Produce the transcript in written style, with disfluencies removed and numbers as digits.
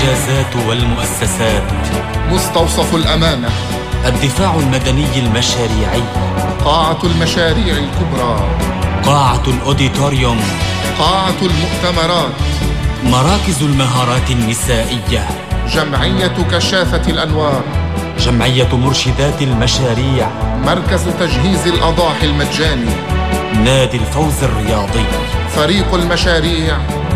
الإنجازات والمؤسسات، مستوصف الأمانة، الدفاع المدني المشاريعي، قاعة المشاريع الكبرى، قاعة الأوديتوريوم، قاعة المؤتمرات، مراكز المهارات النسائية، جمعية كشافة الأنوار، جمعية مرشدات المشاريع، مركز تجهيز الأضاحي المجاني، نادي الفوز الرياضي، فريق المشاريع